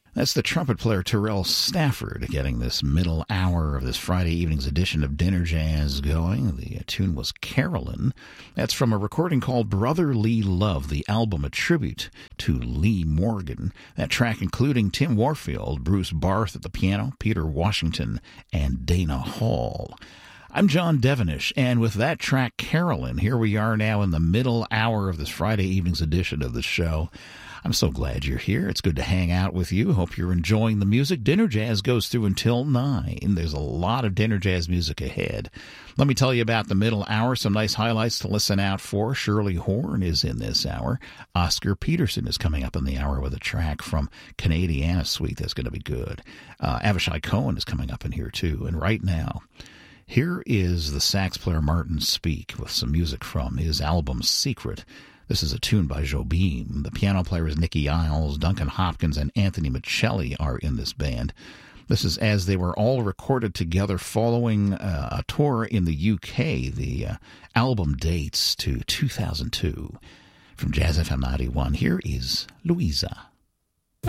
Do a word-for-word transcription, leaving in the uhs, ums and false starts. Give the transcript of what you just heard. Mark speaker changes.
Speaker 1: That's the trumpet player Terrell Stafford getting this middle hour of this Friday evening's edition of Dinner Jazz going. The tune was Carolyn. That's from a recording called Brotherly Love, the album a tribute to Lee Morgan. That track including Tim Warfield, Bruce Barth at the piano, Peter Washington, and Dana Hall. I'm John Devenish, and with that track, Carolyn, here we are now in the middle hour of this Friday evening's edition of the show. I'm so glad you're here. It's good to hang out with you. Hope you're enjoying the music. Dinner Jazz goes through until nine. There's a lot of Dinner Jazz music ahead. Let me tell you about the middle hour, some nice highlights to listen out for. Shirley Horn is in this hour. Oscar Peterson is coming up in the hour with a track from Canadiana Suite that's going to be good. Uh, Avishai Cohen is coming up in here, too. And right now, here is the sax player Martin Speake with some music from his album Secret. This is a tune by Jobim. The piano player is Nicky Isles. Duncan Hopkins and Anthony Michelli are in this band. This is as they were all recorded together following uh, a tour in the U K. The uh, album dates to two thousand two. From Jazz F M ninety-one, here is Louisa.